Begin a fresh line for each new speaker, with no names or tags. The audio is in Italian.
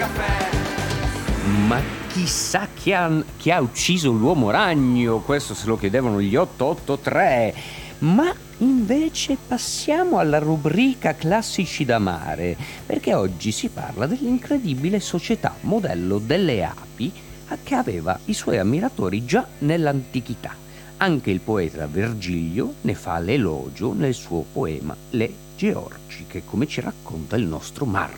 Ma chissà chi ha ucciso l'uomo ragno? Questo se lo chiedevano gli 883. Ma invece passiamo alla rubrica Classici da mare, perché oggi si parla dell'incredibile società modello delle api che aveva i suoi ammiratori già nell'antichità. Anche il poeta Virgilio ne fa l'elogio nel suo poema Le Georgiche, come ci racconta il nostro Marco.